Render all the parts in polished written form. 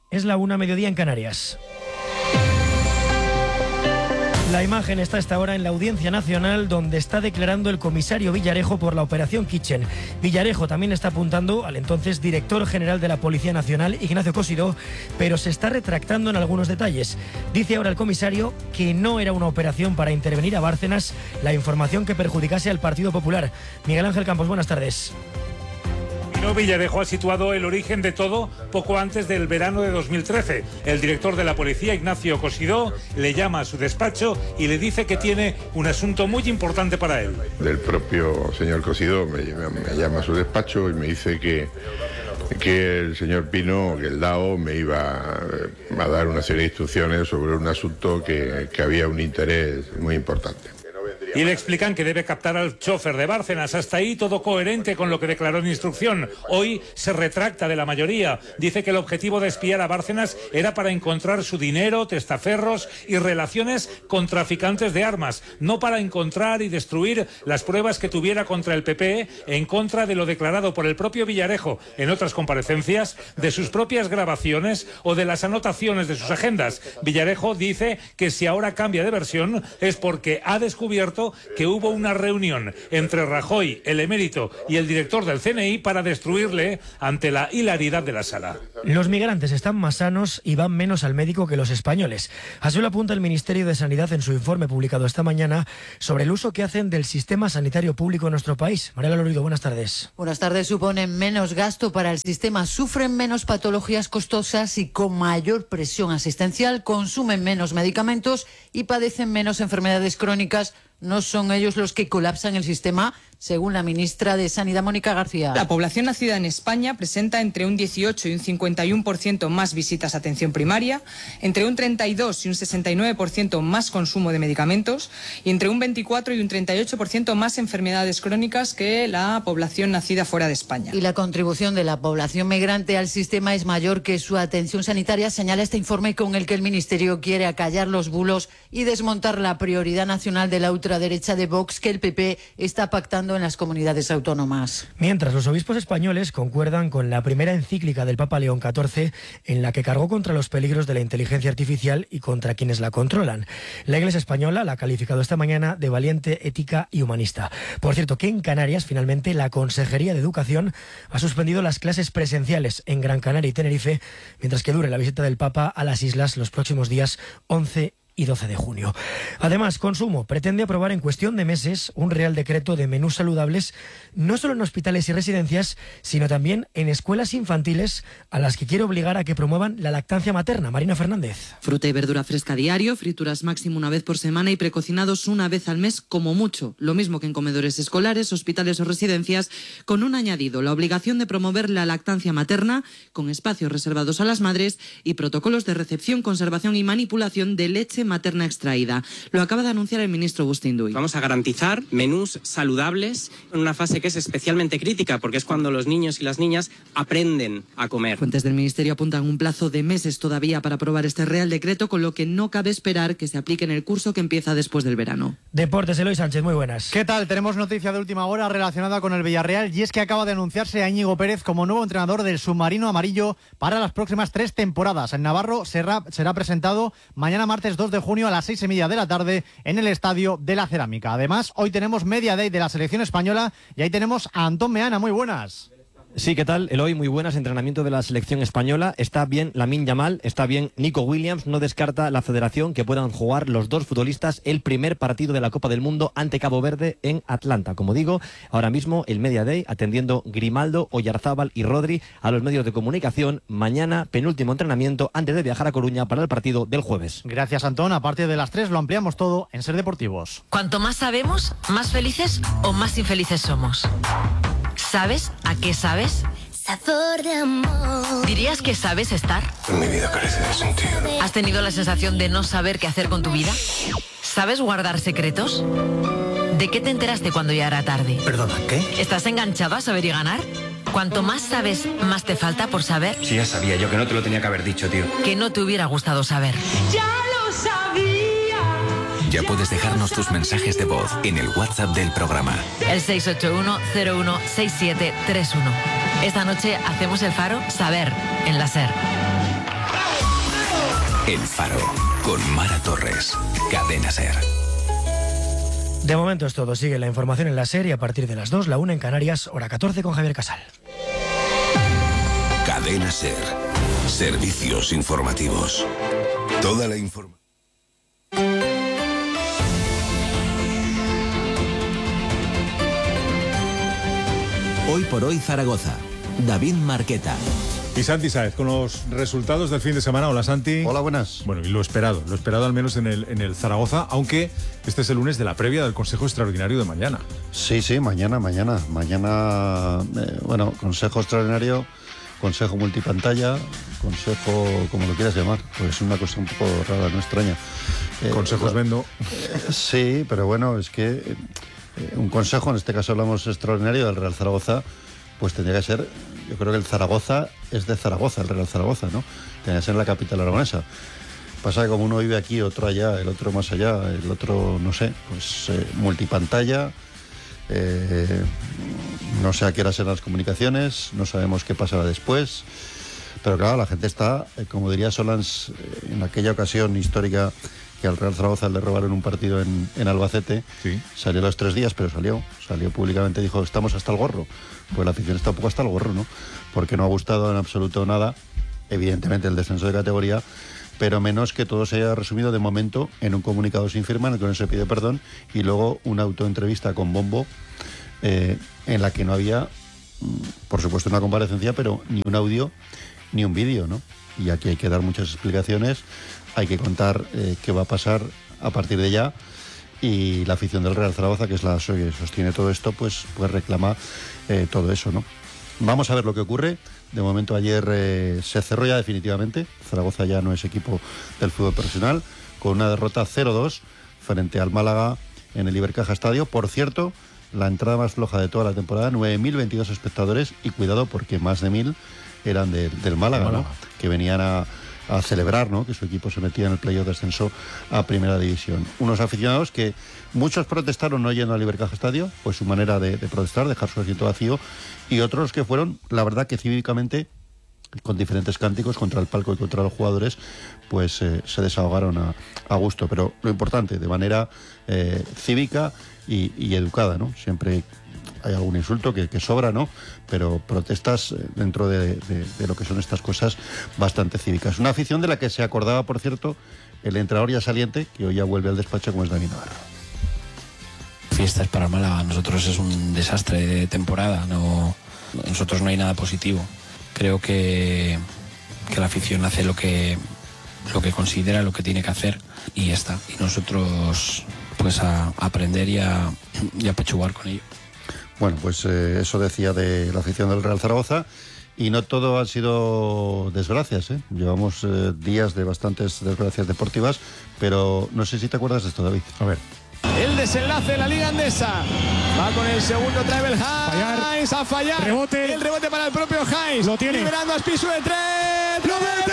Es la 1:00 en Canarias. La imagen está a esta hora en la Audiencia Nacional, donde está declarando el comisario Villarejo por la Operación Kitchen. Villarejo también está apuntando al entonces director general de la Policía Nacional, Ignacio Cosidó, pero se está retractando en algunos detalles. Dice ahora el comisario que no era una operación para intervenir a Bárcenas la información que perjudicase al Partido Popular. Miguel Ángel Campos, buenas tardes. Villarejo ha situado el origen de todo poco antes del verano de 2013. El director de la policía, Ignacio Cosidó, le llama a su despacho y le dice que tiene un asunto muy importante para él. El propio señor Cosidó me llama a su despacho y me dice que el señor Pino, que el DAO, me iba a dar una serie de instrucciones sobre un asunto que había un interés muy importante. Y le explican que debe captar al chofer de Bárcenas. Hasta ahí todo coherente con lo que declaró en instrucción. Hoy se retracta de la mayoría. Dice que el objetivo de espiar a Bárcenas era para encontrar su dinero, testaferros y relaciones con traficantes de armas, no para encontrar y destruir las pruebas que tuviera contra el PP en contra de lo declarado por el propio Villarejo en otras comparecencias, de sus propias grabaciones o de las anotaciones de sus agendas. Villarejo dice que si ahora cambia de versión es porque ha descubierto que hubo una reunión entre Rajoy, el emérito y el director del CNI para destruirle ante la hilaridad de la sala. Los migrantes están más sanos y van menos al médico que los españoles. Así lo apunta el Ministerio de Sanidad en su informe publicado esta mañana sobre el uso que hacen del sistema sanitario público en nuestro país. Mariela Lorido, buenas tardes. Buenas tardes. Suponen menos gasto para el sistema, sufren menos patologías costosas y con mayor presión asistencial, consumen menos medicamentos y padecen menos enfermedades crónicas. No son ellos los que colapsan el sistema, según la ministra de Sanidad, Mónica García. La población nacida en España presenta entre un 18 y un 51% más visitas a atención primaria, entre un 32 y un 69% más consumo de medicamentos y entre un 24 y un 38% más enfermedades crónicas que la población nacida fuera de España. Y la contribución de la población migrante al sistema es mayor que su atención sanitaria, señala este informe con el que el Ministerio quiere acallar los bulos y desmontar la prioridad nacional de la ultraderecha de Vox que el PP está pactando en las comunidades autónomas. Mientras, los obispos españoles concuerdan con la primera encíclica del Papa León XIV en la que cargó contra los peligros de la inteligencia artificial y contra quienes la controlan. La Iglesia española la ha calificado esta mañana de valiente, ética y humanista. Por cierto, que en Canarias, finalmente, la Consejería de Educación ha suspendido las clases presenciales en Gran Canaria y Tenerife, mientras que dure la visita del Papa a las islas los próximos días 11 y 12 de junio. Además, Consumo pretende aprobar en cuestión de meses un real decreto de menús saludables, no solo en hospitales y residencias, sino también en escuelas infantiles, a las que quiere obligar a que promuevan la lactancia materna. Marina Fernández. Fruta y verdura fresca diario, frituras máximo una vez por semana y precocinados una vez al mes como mucho. Lo mismo que en comedores escolares, hospitales o residencias, con un añadido: la obligación de promover la lactancia materna, con espacios reservados a las madres y protocolos de recepción, conservación y manipulación de leche materna extraída. Lo acaba de anunciar el ministro Agustín Duy. Vamos a garantizar menús saludables en una fase que es especialmente crítica, porque es cuando los niños y las niñas aprenden a comer. Fuentes del ministerio apuntan un plazo de meses todavía para aprobar este real decreto, con lo que no cabe esperar que se aplique en el curso que empieza después del verano. Deportes, Eloy Sánchez, muy buenas. ¿Qué tal? Tenemos noticia de última hora relacionada con el Villarreal, y es que acaba de anunciarse a Íñigo Pérez como nuevo entrenador del submarino amarillo para las próximas 3 temporadas. El navarro será presentado mañana martes 2 de junio a las 6:30 de la tarde en el Estadio de la Cerámica. Además, hoy tenemos Media Day de la selección española y ahí tenemos a Antón Meana. Muy buenas. Sí, ¿qué tal? Eloy, muy buenas. Entrenamiento de la selección española. Está bien Lamine Yamal, está bien Nico Williams. No descarta la federación que puedan jugar los dos futbolistas el primer partido de la Copa del Mundo ante Cabo Verde en Atlanta. Como digo, ahora mismo el Media Day atendiendo Grimaldo, Oyarzábal y Rodri a los medios de comunicación. Mañana, penúltimo entrenamiento antes de viajar a Coruña para el partido del jueves. Gracias, Antón. A partir de las 3 lo ampliamos todo en Ser Deportivos. Cuanto más sabemos, más felices o más infelices somos. ¿Sabes a qué sabes? Sabor de amor. ¿Dirías que sabes estar? Mi vida carece de sentido. ¿Has tenido la sensación de no saber qué hacer con tu vida? ¿Sabes guardar secretos? ¿De qué te enteraste cuando ya era tarde? ¿Perdona, qué? ¿Estás enganchado a saber y ganar? Cuanto más sabes, más te falta por saber. Sí, ya sabía yo que no te lo tenía que haber dicho, tío. Que no te hubiera gustado saber. Ya lo sabía. Ya puedes dejarnos tus mensajes de voz en el WhatsApp del programa. El 681-016731. Esta noche hacemos el faro Saber en la SER. El Faro, con Mara Torres. Cadena SER. De momento es todo. Sigue la información en la SER y a partir de las 2, la 1 en Canarias, hora 14 con Javier Casal. Cadena SER. Servicios informativos. Toda la información. Hoy por hoy Zaragoza. David Marqueta. Y Santi Sáez, con los resultados del fin de semana. Hola, Santi. Hola, buenas. Bueno, y lo esperado al menos en el Zaragoza, aunque este es el lunes de la previa del Consejo Extraordinario de mañana. Sí, mañana. Bueno, Consejo Extraordinario, Consejo Multipantalla, Consejo, como lo quieras llamar, pues es una cosa un poco rara, no extraña. Consejos vendo. Sí, pero bueno, es que un consejo, en este caso hablamos extraordinario del Real Zaragoza, pues tendría que ser, yo creo que el Zaragoza es de Zaragoza, el Real Zaragoza, ¿no? Tendría que ser la capital aragonesa. Pasa que como uno vive aquí, otro allá, el otro más allá, el otro, no sé, pues multipantalla, no sé a qué hora serán las comunicaciones, no sabemos qué pasará después, pero claro, la gente está, como diría Solans, en aquella ocasión histórica que al Real Zaragoza le robaron un partido en Albacete, sí. Salió los 3 días, pero salió públicamente, dijo, estamos hasta el gorro. Pues la afición está un poco hasta el gorro, ¿no? Porque no ha gustado en absoluto nada, evidentemente el descenso de categoría, pero menos que todo se haya resumido de momento en un comunicado sin firma en el que no se pide perdón y luego una autoentrevista con bombo en la que no había, por supuesto, una comparecencia, pero ni un audio ni un vídeo, ¿no? Y aquí hay que dar muchas explicaciones, hay que contar qué va a pasar a partir de ya, y la afición del Real Zaragoza, que es la que sostiene todo esto, pues reclama todo eso, ¿no? Vamos a ver lo que ocurre. De momento ayer se cerró ya definitivamente. Zaragoza ya no es equipo del fútbol profesional, con una derrota 0-2 frente al Málaga en el Ibercaja Estadio. Por cierto, la entrada más floja de toda la temporada, 9.022 espectadores, y cuidado porque más de 1.000 eran del Málaga, ¿no? Que venían a celebrar, ¿no?, que su equipo se metía en el playoff de ascenso a Primera División. Unos aficionados que muchos protestaron no yendo al Ibercaja Estadio, pues su manera de protestar, dejar su asiento vacío, y otros que fueron, la verdad, que cívicamente, con diferentes cánticos contra el palco y contra los jugadores, pues se desahogaron a gusto. Pero lo importante, de manera cívica y educada, ¿no? Siempre hay algún insulto que sobra, ¿no? Pero protestas dentro de lo que son estas cosas bastante cívicas. Una afición de la que se acordaba, por cierto, el entrenador ya saliente, que hoy ya vuelve al despacho, como es Dani Navarro. Fiestas para Málaga, nosotros es un desastre de temporada, nosotros no hay nada positivo. Creo que la afición hace lo que considera, lo que tiene que hacer, y ya está. Y nosotros pues a aprender y a pechugar con ello. Bueno, pues eso decía de la afición del Real Zaragoza, y no todo han sido desgracias, ¿eh? Llevamos días de bastantes desgracias deportivas, pero no sé si te acuerdas de esto, David. A ver. El desenlace de la Liga Andesa. Va con el segundo drive el Heinz a fallar. Rebote. El rebote para el propio Heinz. Lo tiene. Liberando a Spisu de 3. ¡Lo mete!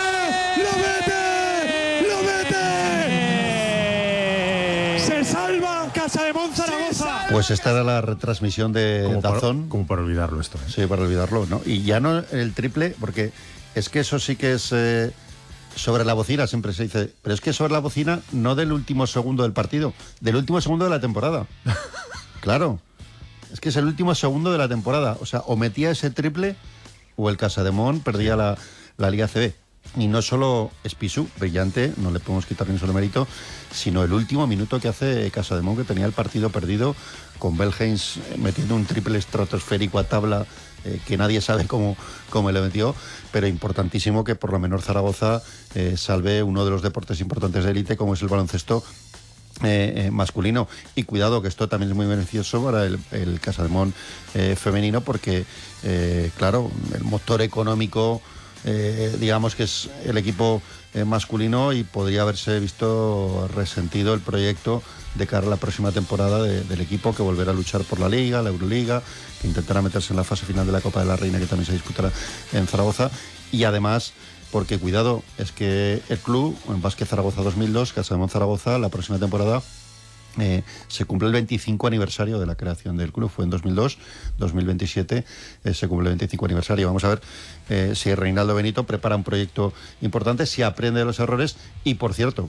¡Se salva Casademón Zaragoza! Pues esta era la retransmisión de DAZN. Como para olvidarlo esto, ¿eh? Sí, para olvidarlo, ¿no? Y ya no el triple, porque es que eso sí que es... sobre la bocina siempre se dice, pero es que sobre la bocina no del último segundo del partido, del último segundo de la temporada. Claro, es que es el último segundo de la temporada. O sea, o metía ese triple o el Casademón perdía la Liga CB. Y no solo Spisu, brillante, no le podemos quitar ni un solo mérito, sino el último minuto que hace Casademón, que tenía el partido perdido, con Heinz metiendo un triple estratosférico a tabla, que nadie sabe cómo le metió, pero importantísimo que por lo menos Zaragoza salve uno de los deportes importantes de élite, como es el baloncesto masculino. Y cuidado, que esto también es muy beneficioso para el Casademón femenino, porque claro, el motor económico, digamos que es el equipo masculino, y podría haberse visto resentido el proyecto de cara a la próxima temporada del equipo, que volverá a luchar por la Liga, la Euroliga, que intentará meterse en la fase final de la Copa de la Reina, que también se disputará en Zaragoza. Y además, porque cuidado, es que el club, en Básquet Zaragoza 2002, Casademón Zaragoza, la próxima temporada se cumple el 25 aniversario de la creación del club. Fue en 2002, 2027 se cumple el 25 aniversario. Vamos a ver si Reinaldo Benito prepara un proyecto importante, si aprende de los errores. Y por cierto,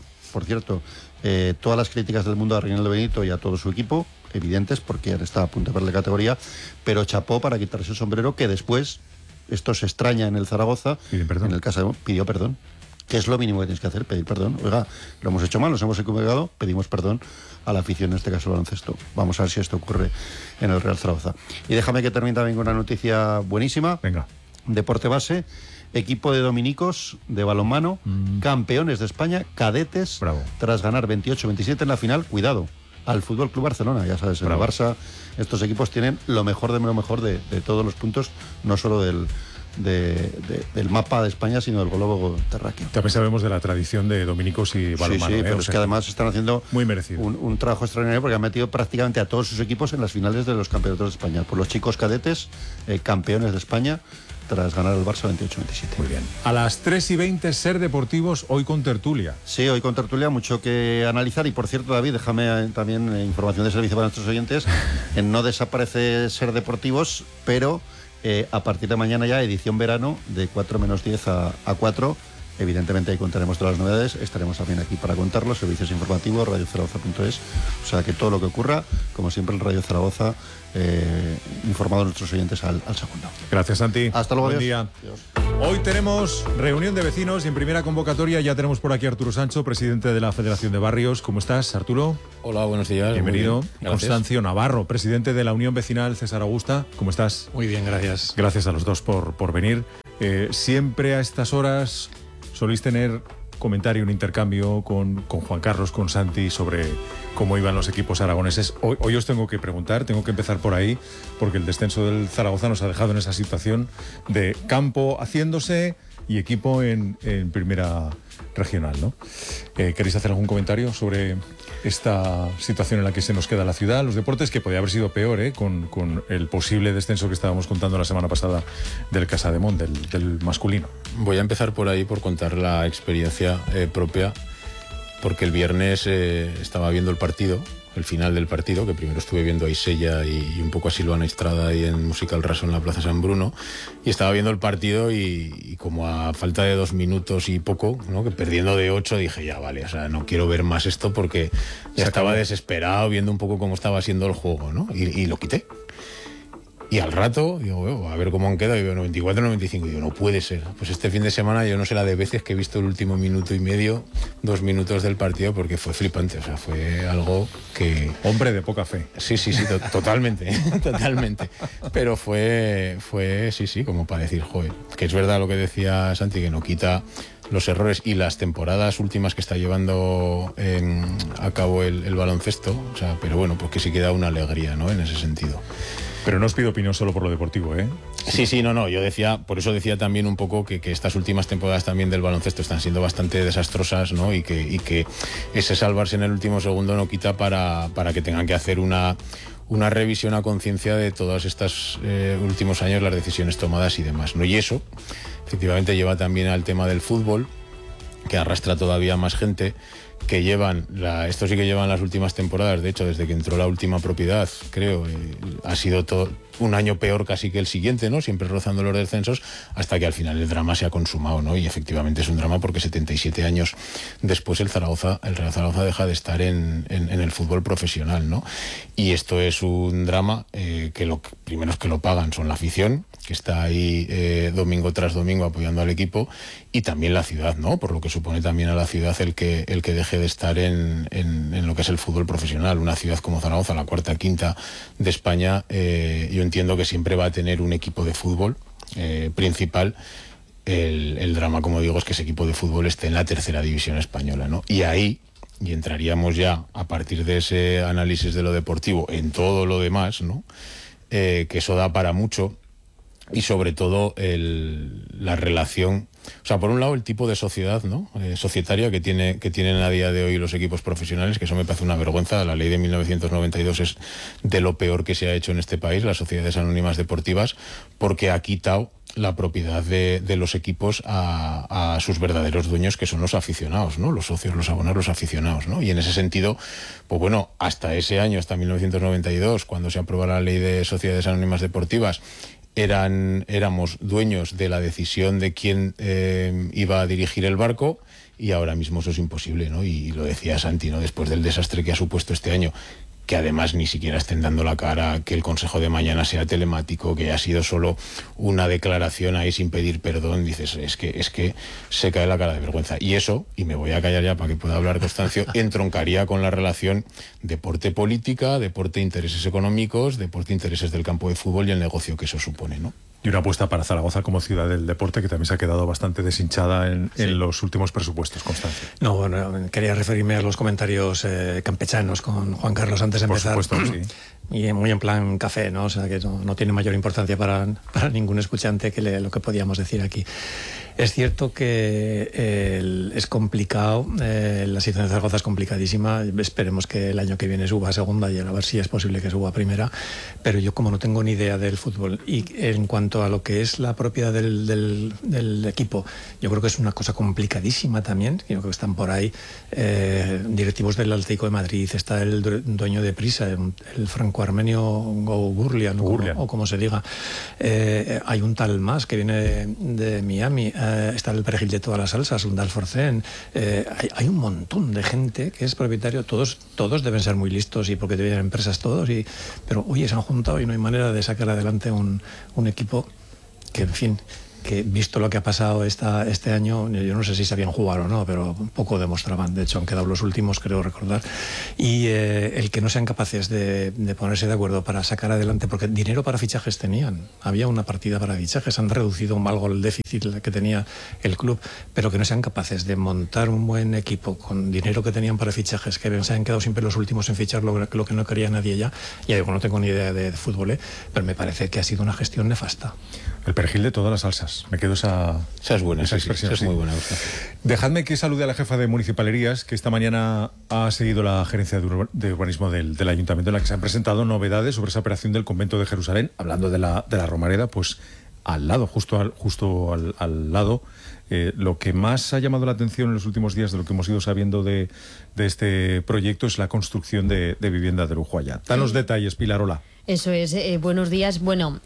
todas las críticas del mundo a Reinaldo Benito y a todo su equipo, evidentes, porque ahora está a punto de perder la categoría, pero chapó para quitarse el sombrero, que después, esto se extraña en el Zaragoza, en el caso pidió perdón. Que es lo mínimo que tienes que hacer, pedir perdón. Oiga, lo hemos hecho mal, nos hemos equivocado, pedimos perdón a la afición, en este caso el baloncesto. Vamos a ver si esto ocurre en el Real Zaragoza. Y déjame que termine también con una noticia buenísima. Venga. Deporte base, equipo de dominicos de balonmano, campeones de España, cadetes, tras ganar 28-27 en la final. Cuidado, al Fútbol Club Barcelona, ya sabes, en el Barça, estos equipos tienen lo mejor de todos los puntos, no solo del mapa de España, sino del globo terráqueo. También sabemos de la tradición de dominicos y balonmano. Sí, pero es que además están haciendo muy merecido un trabajo extraordinario, porque han metido prácticamente a todos sus equipos en las finales de los campeonatos de España. Por los chicos cadetes, campeones de España, tras ganar el Barça 28-27. Muy bien. A las 3:20, Ser Deportivos, hoy con tertulia. Sí, hoy con tertulia, mucho que analizar. Y por cierto, David, déjame también información de servicio para nuestros oyentes. No desaparece Ser Deportivos, pero a partir de mañana ya, edición verano, de 4 menos 10 a 4. Evidentemente ahí contaremos todas las novedades, estaremos también aquí para contarlos, servicios informativos, radiozaragoza.es, o sea que todo lo que ocurra, como siempre en Radio Zaragoza, informado a nuestros oyentes al segundo. Gracias, Santi. Hasta luego. Buen día. Hoy tenemos reunión de vecinos y en primera convocatoria ya tenemos por aquí a Arturo Sancho, presidente de la Federación de Barrios. ¿Cómo estás, Arturo? Hola, buenos días. Bienvenido. Bien, Constancio Navarro, presidente de la Unión Vecinal César Augusta. ¿Cómo estás? Muy bien, gracias. Gracias a los dos por venir. Siempre a estas horas soléis tener comentario, un intercambio con Juan Carlos, con Santi, sobre cómo iban los equipos aragoneses. Hoy os tengo que preguntar, tengo que empezar por ahí, porque el descenso del Zaragoza nos ha dejado en esa situación de campo haciéndose y equipo en primera regional, ¿no? ¿Queréis hacer algún comentario sobre esta situación en la que se nos queda la ciudad, los deportes, que podía haber sido peor, con el posible descenso que estábamos contando la semana pasada del Casademont, del masculino? Voy a empezar por ahí, por contar la experiencia propia, porque el viernes estaba viendo el partido, el final del partido, que primero estuve viendo a Isella y un poco a Silvana Estrada y en Musical Raso en la Plaza San Bruno, y estaba viendo el partido y como a falta de 2 minutos y poco, ¿no?, que perdiendo de 8, dije, ya vale, o sea, no quiero ver más esto, porque ya estaba desesperado viendo un poco cómo estaba siendo el juego, ¿no? Y lo quité. Y al rato, digo, a ver cómo han quedado, y veo 94-95, digo, no puede ser. Pues este fin de semana yo no sé la de veces que he visto el último minuto y medio, 2 minutos del partido, porque fue flipante, o sea, fue algo que... Hombre de poca fe. Sí, totalmente, totalmente. Pero fue, sí, como para decir, joder, que es verdad lo que decía Santi, que no quita los errores y las temporadas últimas que está llevando a cabo el baloncesto, o sea, pero bueno, pues que sí queda una alegría, ¿no?, en ese sentido. Pero no os pido opinión solo por lo deportivo, ¿eh? Sí, no, yo decía, por eso decía también un poco que estas últimas temporadas también del baloncesto están siendo bastante desastrosas, ¿no? Y que ese salvarse en el último segundo no quita para que tengan que hacer una revisión a conciencia de todos estos últimos años, las decisiones tomadas y demás, ¿no? Y eso, efectivamente, lleva también al tema del fútbol, que arrastra todavía más gente, que llevan, esto sí que llevan las últimas temporadas, de hecho, desde que entró la última propiedad, creo, ha sido todo un año peor casi que el siguiente, ¿no?, siempre rozando los descensos, hasta que al final el drama se ha consumado, ¿no? Y efectivamente es un drama, porque 77 años después el Real Zaragoza deja de estar en el fútbol profesional, ¿no? Y esto es un drama que lo primeros que lo pagan son la afición, que está ahí domingo tras domingo apoyando al equipo, y también la ciudad, ¿no?, por lo que supone también a la ciudad el que deje de estar en lo que es el fútbol profesional. Una ciudad como Zaragoza, la cuarta, quinta de España, yo entiendo que siempre va a tener un equipo de fútbol principal. El drama, como digo, es que ese equipo de fútbol esté en la tercera división española, ¿no? Y ahí, y entraríamos ya a partir de ese análisis de lo deportivo en todo lo demás, ¿no?, que eso da para mucho. Y sobre todo la relación, o sea, por un lado el tipo de sociedad, ¿no?, societaria que tienen a día de hoy los equipos profesionales, que eso me parece una vergüenza. La ley de 1992 es de lo peor que se ha hecho en este país, las sociedades anónimas deportivas, porque ha quitado la propiedad de los equipos a sus verdaderos dueños, que son los aficionados, ¿no? Los socios, los abonados, los aficionados, ¿no? Y en ese sentido, pues bueno, hasta ese año, hasta 1992, cuando se aprobó la ley de sociedades anónimas deportivas, éramos dueños de la decisión de quién iba a dirigir el barco, y ahora mismo eso es imposible, ¿no? Y lo decía Santi, ¿no? Después del desastre que ha supuesto este año, que además ni siquiera estén dando la cara, que el consejo de mañana sea telemático, que ha sido solo una declaración ahí sin pedir perdón, dices, es que se cae la cara de vergüenza. Y eso, y me voy a callar ya para que pueda hablar Constancio, entroncaría con la relación deporte-política, deporte-intereses económicos, deporte-intereses del campo de fútbol y el negocio que eso supone, ¿no? Y una apuesta para Zaragoza como ciudad del deporte, que también se ha quedado bastante deshinchada en los últimos presupuestos, Constancio. No, bueno, quería referirme a los comentarios campechanos con Juan Carlos antes de empezar. Por supuesto, sí. Y muy en plan café, ¿no? O sea, que no tiene mayor importancia para ningún escuchante que lo que podíamos decir aquí. Es cierto que es complicado, la situación de Zaragoza es complicadísima. Esperemos que el año que viene suba a segunda y a ver si es posible que suba a primera. Pero yo, como no tengo ni idea del fútbol, y en cuanto a lo que es la propiedad del equipo, yo creo que es una cosa complicadísima también. Creo que están por ahí directivos del Atlético de Madrid, está el dueño de Prisa, el franco-armenio Gurlian, o como se diga. Hay un tal más que viene de Miami. Está el perejil de todas las salsas, un Dalforcén. Hay un montón de gente que es propietario, todos deben ser muy listos y porque tienen empresas todos, pero oye, se han juntado y no hay manera de sacar adelante un equipo que, en fin, que visto lo que ha pasado este año, yo no sé si sabían jugar o no, pero poco demostraban. De hecho, han quedado los últimos, creo recordar. Y el que no sean capaces de ponerse de acuerdo para sacar adelante, porque dinero para fichajes tenían. Había una partida para fichajes, han reducido algo el déficit que tenía el club, pero que no sean capaces de montar un buen equipo con dinero que tenían para fichajes, que se han quedado siempre los últimos en fichar lo que no quería nadie ya. Ya digo, no tengo ni idea de fútbol, pero me parece que ha sido una gestión nefasta. El perejil de todas las salsas. Me quedo esa es buena, esa expresión. Esa es muy buena. Dejadme que salude a la jefa de municipalerías, que esta mañana ha seguido la gerencia de urbanismo del ayuntamiento, en la que se han presentado novedades sobre esa operación del convento de Jerusalén, hablando de la Romareda, pues al lado, justo al lado. Lo que más ha llamado la atención en los últimos días de lo que hemos ido sabiendo de este proyecto es la construcción de vivienda de lujo allá. Danos detalles, Pilar, hola. Eso es, buenos días. Bueno,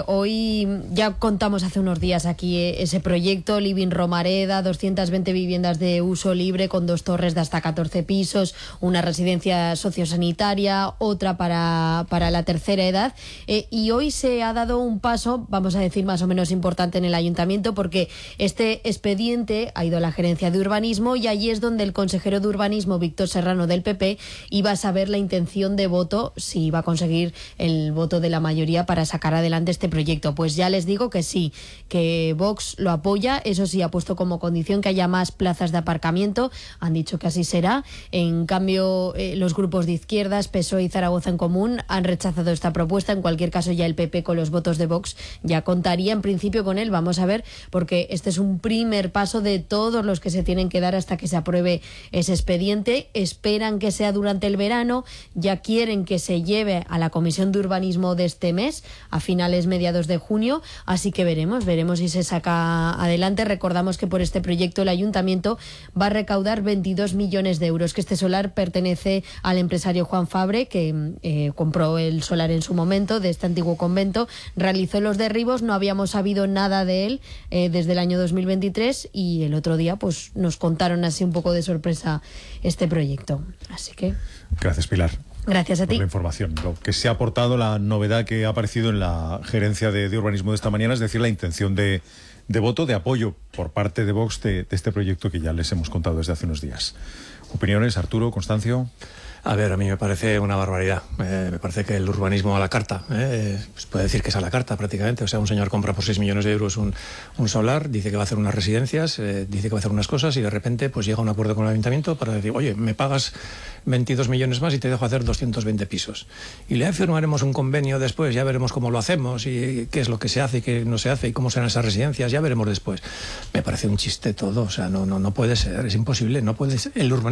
hoy ya contamos hace unos días aquí ese proyecto Living Romareda, 220 viviendas de uso libre con 2 torres de hasta 14 pisos, una residencia sociosanitaria, otra para la tercera edad. Y hoy se ha dado un paso, vamos a decir, más o menos importante en el ayuntamiento, porque este expediente ha ido a la gerencia de urbanismo y allí es donde el consejero de urbanismo, Víctor Serrano del PP, iba a saber la intención de voto, si iba a conseguir el voto de la mayoría para sacar adelante este proyecto. Pues ya les digo que sí, que Vox lo apoya. Eso sí, ha puesto como condición que haya más plazas de aparcamiento. Han dicho que así será. En cambio, los grupos de izquierdas, PSOE y Zaragoza en Común, han rechazado esta propuesta. En cualquier caso, ya el PP, con los votos de Vox, ya contaría en principio con él. Vamos a ver, porque este es un primer paso de todos los que se tienen que dar hasta que se apruebe ese expediente. Esperan que sea durante el verano. Ya quieren que se lleve a la Comisión de Urbanismo de este mes, a finales, mediados de junio, así que veremos si se saca adelante. Recordamos que por este proyecto el ayuntamiento va a recaudar 22 millones de euros, que este solar pertenece al empresario Juan Fabre, que compró el solar en su momento de este antiguo convento, realizó los derribos, no habíamos sabido nada de él desde el año 2023 y el otro día pues nos contaron así un poco de sorpresa este proyecto, así que... Gracias, Pilar. Gracias a ti. Por la información. Lo que se ha aportado, la novedad que ha aparecido en la gerencia de urbanismo de esta mañana, es decir, la intención de voto, de apoyo por parte de Vox de este proyecto que ya les hemos contado desde hace unos días. ¿Opiniones, Arturo, Constancio? A ver, a mí me parece una barbaridad. Me parece que el urbanismo a la carta, pues puede decir que es a la carta prácticamente. O sea, un señor compra por 6 millones de euros un solar, dice que va a hacer unas residencias, dice que va a hacer unas cosas y de repente pues llega a un acuerdo con el ayuntamiento para decir, oye, me pagas 22 millones más y te dejo hacer 220 pisos. Y le firmaremos un convenio después, ya veremos cómo lo hacemos y qué es lo que se hace y qué no se hace y cómo serán esas residencias, ya veremos después. Me parece un chiste todo, o sea, no puede ser, es imposible, no puede ser. El urbanismo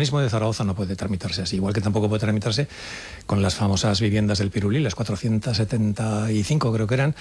urbanismo de Zaragoza no puede tramitarse así, igual que tampoco puede tramitarse con las famosas viviendas del Pirulí, las 475 creo que eran,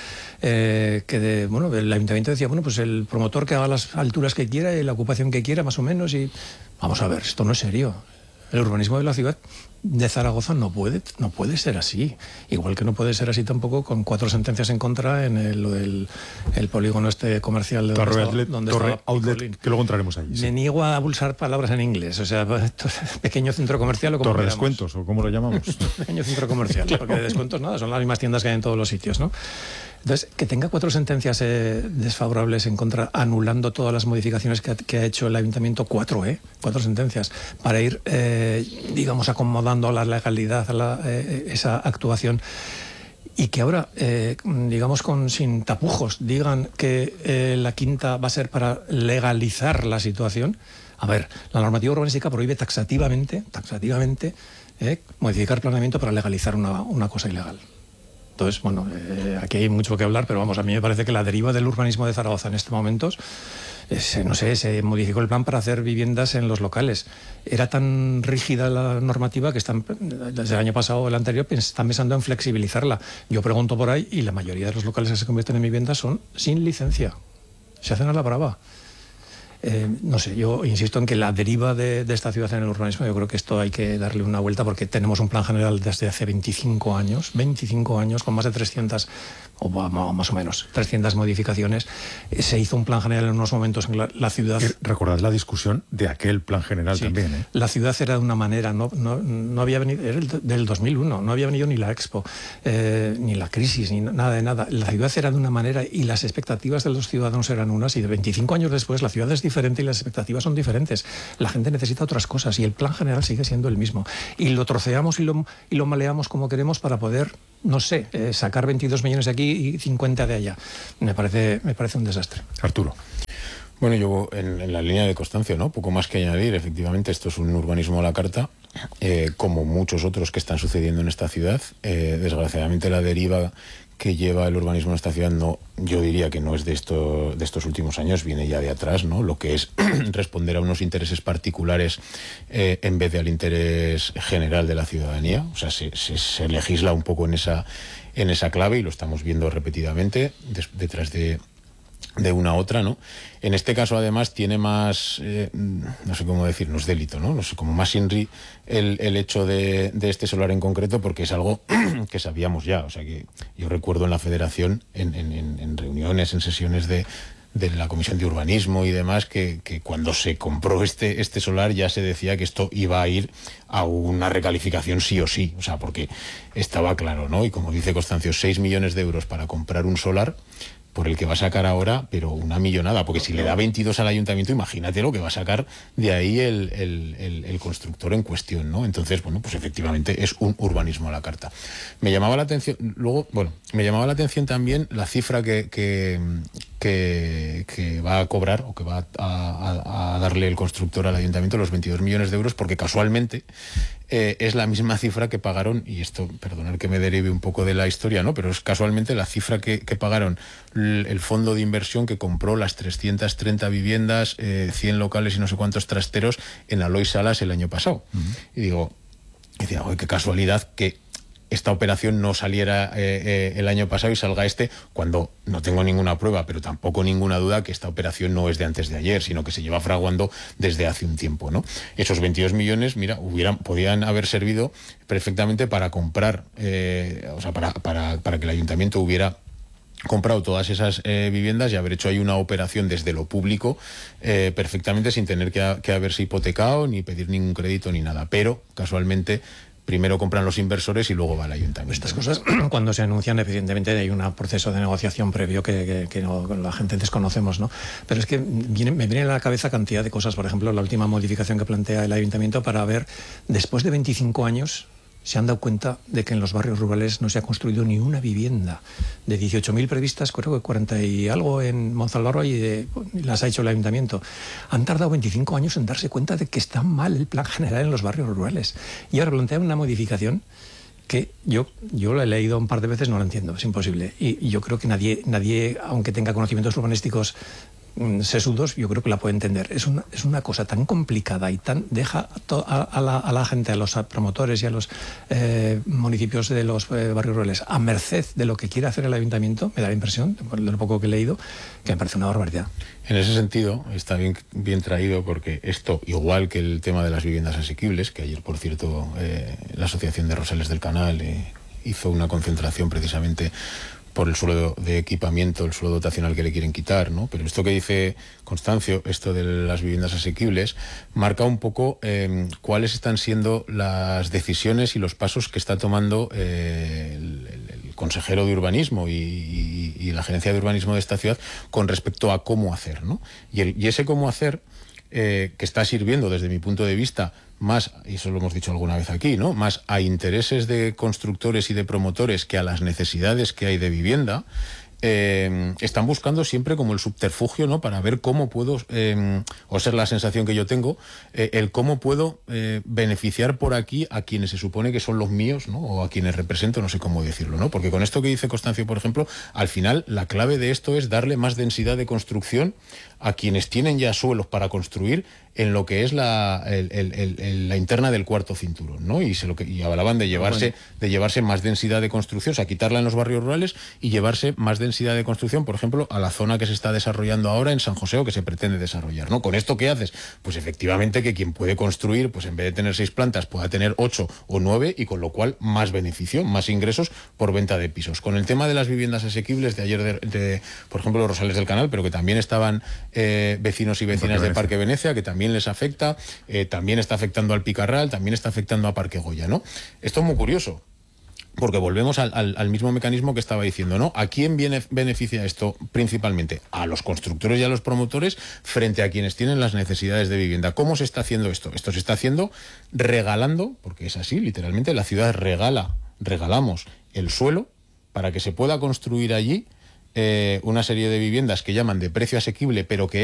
el ayuntamiento decía, bueno, pues el promotor que haga las alturas que quiera y la ocupación que quiera, más o menos, y vamos a ver, esto no es serio. El urbanismo de la ciudad de Zaragoza no puede ser así. Igual que no puede ser así tampoco con 4 sentencias en contra en el polígono comercial de Torre Outlet, que luego entraremos allí. Me niego a usar palabras en inglés. O sea, pequeño centro comercial o como Torre Descuentos, o como lo llamamos. Pequeño centro comercial, porque de descuentos nada, son las mismas tiendas que hay en todos los sitios, ¿no? Entonces, que tenga 4 sentencias desfavorables en contra, anulando todas las modificaciones que ha hecho el ayuntamiento, 4 sentencias, para ir, digamos, acomodando la legalidad a esa actuación, y que ahora, digamos, sin tapujos, digan que la quinta va a ser para legalizar la situación. A ver, la normativa urbanística prohíbe taxativamente, modificar planeamiento para legalizar una cosa ilegal. Entonces, bueno, aquí hay mucho que hablar, pero vamos, a mí me parece que la deriva del urbanismo de Zaragoza en estos momentos, se modificó el plan para hacer viviendas en los locales. Era tan rígida la normativa que desde el año pasado o el anterior están pensando en flexibilizarla. Yo pregunto por ahí y la mayoría de los locales que se convierten en viviendas son sin licencia. Se hacen a la brava. No sé, yo insisto en que la deriva de esta ciudad en el urbanismo, yo creo que esto hay que darle una vuelta, porque tenemos un plan general desde hace 25 años, con más de 300, o más o menos, 300 modificaciones. Se hizo un plan general en unos momentos en la ciudad. Recordad la discusión de aquel plan general también, ¿eh? La ciudad era de una manera, no había venido, era del 2001, no había venido ni la Expo, ni la crisis, ni nada de nada. La ciudad era de una manera y las expectativas de los ciudadanos eran unas, y de 25 años después la ciudad es diferente y las expectativas son diferentes. La gente necesita otras cosas y el plan general sigue siendo el mismo. Y lo troceamos y lo maleamos como queremos para poder, no sé, sacar 22 millones de aquí y 50 de allá. Me parece un desastre. Arturo. Bueno, yo en la línea de Constancio, ¿no? Poco más que añadir. Efectivamente, esto es un urbanismo a la carta, como muchos otros que están sucediendo en esta ciudad. Desgraciadamente, la deriva que lleva el urbanismo en esta ciudad, yo diría que no es de estos últimos años, viene ya de atrás, ¿no? Lo que es responder a unos intereses particulares en vez de al interés general de la ciudadanía. O sea, se legisla un poco en esa clave, y lo estamos viendo repetidamente detrás de una a otra, ¿no? En este caso, además, tiene más, no sé cómo decir, no es delito, ¿no? No sé, como más INRI el hecho de este solar en concreto, porque es algo que sabíamos ya. O sea, que yo recuerdo en la Federación, en reuniones, en sesiones de la Comisión de Urbanismo y demás, que cuando se compró este solar ya se decía que esto iba a ir a una recalificación sí o sí. O sea, porque estaba claro, ¿no? Y como dice Constancio, 6 millones de euros para comprar un solar, por el que va a sacar ahora, pero una millonada, porque si le da 22 al ayuntamiento, imagínate lo que va a sacar de ahí el constructor en cuestión, ¿no? Entonces, bueno, pues efectivamente es un urbanismo a la carta. Me llamaba la atención, también la cifra que va a cobrar, o que va a darle el constructor al ayuntamiento, los 22 millones de euros, porque casualmente es la misma cifra que pagaron, y esto, perdonad que me derive un poco de la historia, ¿no? Pero es casualmente la cifra que pagaron el fondo de inversión que compró las 330 viviendas, 100 locales y no sé cuántos trasteros en Aloy Salas el año pasado. Y decía, qué casualidad que esta operación no saliera el año pasado y salga cuando no tengo ninguna prueba, pero tampoco ninguna duda que esta operación no es de antes de ayer, sino que se lleva fraguando desde hace un tiempo, ¿no? Esos 22 millones, mira, podían haber servido perfectamente para comprar, o sea, para que el ayuntamiento hubiera comprado todas esas viviendas y haber hecho ahí una operación desde lo público perfectamente, sin tener que haberse hipotecado ni pedir ningún crédito ni nada. Pero casualmente primero compran los inversores y luego va al ayuntamiento. Estas cosas, cuando se anuncian, evidentemente hay un proceso de negociación previo que la gente desconocemos, ¿no? Pero es que me viene a la cabeza cantidad de cosas. Por ejemplo, la última modificación que plantea el ayuntamiento para ver, después de 25 años, se han dado cuenta de que en los barrios rurales no se ha construido ni una vivienda. De 18.000 previstas, creo que 40 y algo en Monzalbarro y las ha hecho el ayuntamiento. Han tardado 25 años en darse cuenta de que está mal el plan general en los barrios rurales. Y ahora plantean una modificación que yo la he leído un par de veces, no la entiendo, es imposible. Y yo creo que nadie, aunque tenga conocimientos urbanísticos sesudos, yo creo que la puede entender. Es una cosa tan complicada y deja a la gente, a los promotores y a los municipios de los barrios rurales a merced de lo que quiere hacer el ayuntamiento. Me da la impresión, de lo poco que he leído, que me parece una barbaridad. En ese sentido, está bien traído, porque esto, igual que el tema de las viviendas asequibles, que ayer, por cierto, la Asociación de Rosales del Canal hizo una concentración precisamente por el suelo de equipamiento, el suelo dotacional que le quieren quitar, ¿no? Pero esto que dice Constancio, esto de las viviendas asequibles, marca un poco cuáles están siendo las decisiones y los pasos que está tomando el consejero de urbanismo y la gerencia de urbanismo de esta ciudad con respecto a cómo hacer, ¿no? Y ese cómo hacer, que está sirviendo desde mi punto de vista más, y eso lo hemos dicho alguna vez aquí, ¿no?, más a intereses de constructores y de promotores que a las necesidades que hay de vivienda, están buscando siempre como el subterfugio, ¿no?, para ver cómo puedo, o ser la sensación que yo tengo, el cómo puedo beneficiar por aquí a quienes se supone que son los míos, ¿no?, o a quienes represento, no sé cómo decirlo, ¿no? Porque con esto que dice Constancio, por ejemplo, al final la clave de esto es darle más densidad de construcción a quienes tienen ya suelos para construir en lo que es la interna del cuarto cinturón, ¿no? Y hablaban de llevarse más densidad de construcción, o sea, quitarla en los barrios rurales y llevarse más densidad de construcción, por ejemplo, a la zona que se está desarrollando ahora en San José, o que se pretende desarrollar, ¿no? ¿Con esto qué haces? Pues efectivamente que quien puede construir, pues en vez de tener 6 plantas, pueda tener 8 o 9, y con lo cual más beneficio, más ingresos por venta de pisos. Con el tema de las viviendas asequibles de ayer, por ejemplo, los Rosales del Canal, pero que también estaban vecinos y vecinas de Parque Venecia, que también les afecta, también está afectando al Picarral, también está afectando a Parque Goya, ¿no? Esto es muy curioso, porque volvemos al mismo mecanismo que estaba diciendo, ¿no? ¿A quién beneficia esto principalmente? A los constructores y a los promotores frente a quienes tienen las necesidades de vivienda. ¿Cómo se está haciendo esto? Esto se está haciendo regalando, porque es así, literalmente, la ciudad regalamos el suelo para que se pueda construir allí una serie de viviendas que llaman de precio asequible, pero que